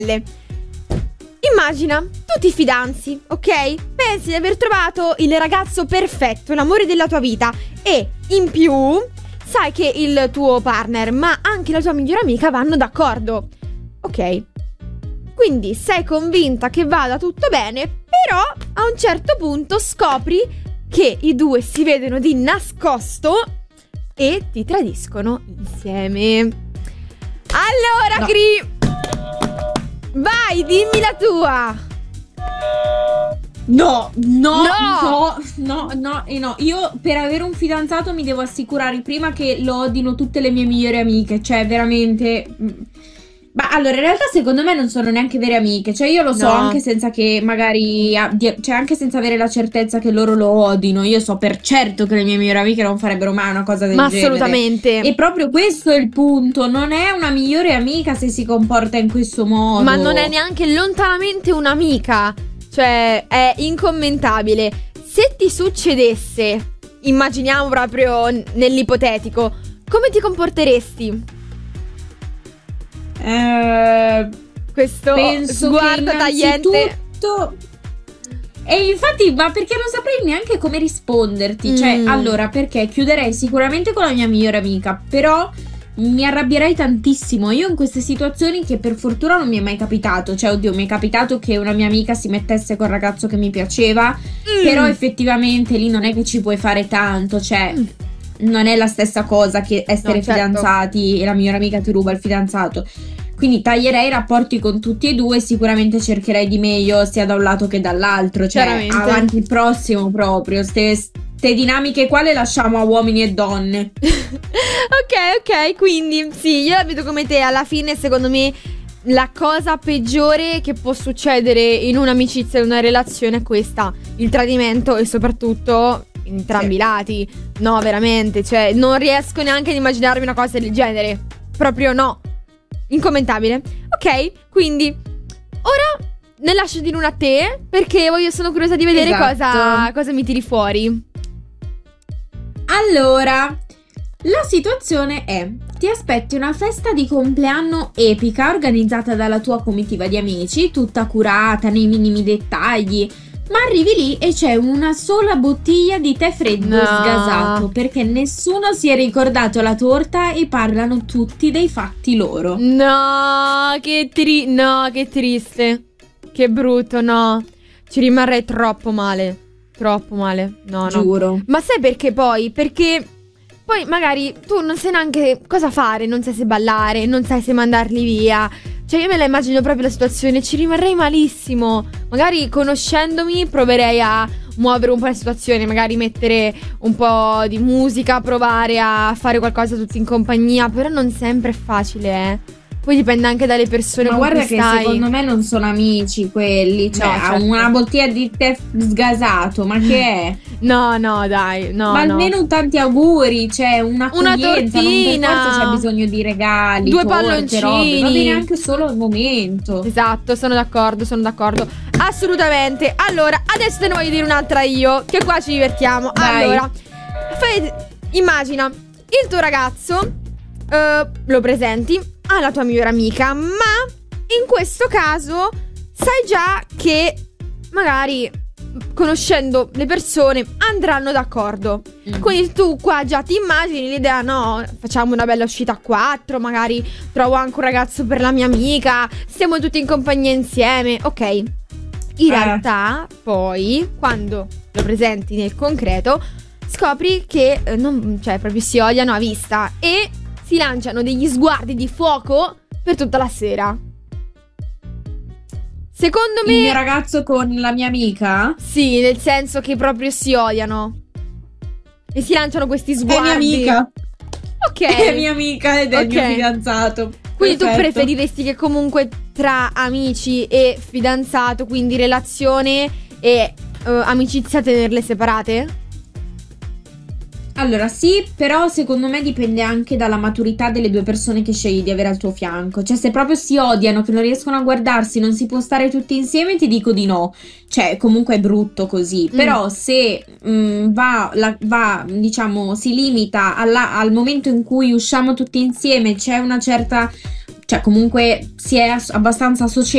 Immagina, tu ti fidanzi, ok? Pensi di aver trovato il ragazzo perfetto, l'amore della tua vita, e in più sai che il tuo partner, ma anche la tua migliore amica vanno d'accordo, ok? Quindi sei convinta che vada tutto bene, però a un certo punto scopri che i due si vedono di nascosto e ti tradiscono insieme. Allora, No. vai, dimmi la tua. No. Io per avere un fidanzato mi devo assicurare prima che lo odino tutte le mie migliori amiche. Cioè, veramente. Ma allora, in realtà secondo me non sono neanche vere amiche. Cioè, io lo so No. anche senza che magari cioè, anche senza avere la certezza che loro lo odino. Io so per certo che le mie migliori amiche non farebbero mai una cosa del Ma genere. assolutamente. E proprio questo è il punto. Non è una migliore amica se si comporta in questo modo. Ma non è neanche lontanamente un'amica. Cioè, è incommentabile. Se ti succedesse, immaginiamo proprio nell'ipotetico, come ti comporteresti? Questo Penso sguardo che tagliente. innanzitutto. E infatti, ma perché non saprei neanche come risponderti. Cioè, allora, perché chiuderei sicuramente con la mia migliore amica, però mi arrabbierei tantissimo. Io in queste situazioni, che per fortuna non mi è mai capitato. Cioè, oddio, mi è capitato che una mia amica si mettesse col ragazzo che mi piaceva, però effettivamente lì non è che ci puoi fare tanto. Cioè, non è la stessa cosa che essere No, certo. fidanzati e la migliore amica ti ruba il fidanzato. Quindi taglierei i rapporti con tutti e due. Sicuramente cercherei di meglio sia da un lato che dall'altro. Cioè, Chiaramente. avanti il prossimo proprio. Ste dinamiche qua le lasciamo a uomini e donne. Ok, quindi sì, io la vedo come te. Alla fine, secondo me, la cosa peggiore che può succedere in un'amicizia, in una relazione è questa: il tradimento, e soprattutto entrambi i lati. No, veramente, cioè non riesco neanche ad immaginarmi una cosa del genere. Proprio no. Incommentabile. Ok, quindi ora ne lascio dire una a te, perché sono curiosa di vedere Esatto. cosa mi tiri fuori. Allora, la situazione è: ti aspetti una festa di compleanno epica organizzata dalla tua comitiva di amici, tutta curata nei minimi dettagli, ma arrivi lì e c'è una sola bottiglia di tè freddo No. sgasato, perché nessuno si è ricordato la torta e parlano tutti dei fatti loro. No, che triste. Che brutto, no. Ci rimarrei troppo male. Troppo male. No. Giuro. Ma sai perché poi? Perché poi magari tu non sai neanche cosa fare, non sai se ballare, non sai se mandarli via. Cioè, io me la immagino proprio la situazione, ci rimarrei malissimo. Magari conoscendomi proverei a muovere un po' la situazione, magari mettere un po' di musica, provare a fare qualcosa tutti in compagnia, però non sempre è facile, eh. Poi dipende anche dalle persone Ma con guarda cui che stai. secondo me non sono amici quelli. Cioè, No, ha certo. una bottiglia di tè sgasato, ma che è? No, dai, no. Ma no. almeno un tanti auguri, cioè un'accoglienza, non per tortina. forza c'è bisogno di regali, Due torte, palloncini. robe, va bene anche solo al momento. Esatto, sono d'accordo. Assolutamente. Allora, adesso te ne voglio dire un'altra io, che qua ci divertiamo. Vai. Allora, immagina il tuo ragazzo, lo presenti alla tua migliore amica, ma in questo caso sai già che magari, conoscendo le persone, andranno d'accordo. Quindi tu qua già ti immagini l'idea: no, facciamo una bella uscita a 4, magari trovo anche un ragazzo per la mia amica, stiamo tutti in compagnia insieme. Ok, in realtà poi, quando lo presenti nel concreto, scopri che cioè proprio si odiano a vista e si lanciano degli sguardi di fuoco per tutta la sera. Secondo me Il mio ragazzo con la mia amica? sì, nel senso che proprio si odiano e si lanciano questi È sguardi. mia amica. Ok. È mia amica ed è il mio Ok. fidanzato. Quindi tu Perfetto. preferiresti che comunque tra amici e fidanzato, quindi relazione e amicizia, tenerle separate? Allora sì, però secondo me dipende anche dalla maturità delle due persone che scegli di avere al tuo fianco. Cioè, se proprio si odiano, che non riescono a guardarsi, non si può stare tutti insieme, ti dico di no. Cioè, comunque è brutto così. Però se diciamo, si limita al momento in cui usciamo tutti insieme, c'è una certa... Cioè, comunque si è abbastanza socievoli